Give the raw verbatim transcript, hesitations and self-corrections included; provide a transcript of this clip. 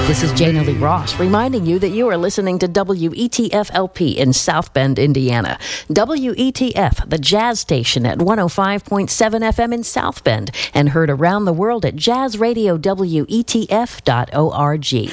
This is Jana Lee Ross reminding you that you are listening to W E T F L P in South Bend, Indiana. W E T F, the jazz station at one oh five point seven F M in South Bend, and heard around the world at jazz radio W E T F dot org.